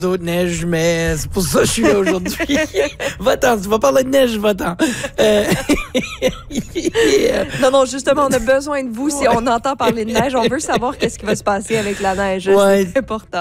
d'autres neige, mais c'est pour ça que je suis là aujourd'hui. Va-t'en, tu vas parler de neige, va-t'en. Non, justement, on a besoin de vous. Si on entend parler de neige, on veut savoir qu'est-ce qui va se passer avec la neige. Ouais. C'est important.